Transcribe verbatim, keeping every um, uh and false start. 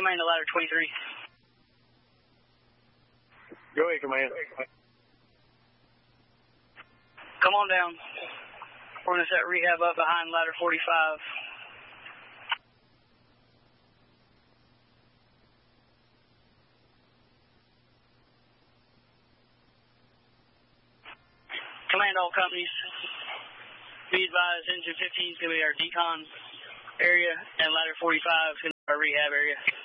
Command to ladder twenty-three. Go ahead, Command. Come on down. We're going to set rehab up behind ladder forty-five. Command all companies. Be advised, engine fifteen is going to be our decon area, and ladder forty-five is going to be our rehab area.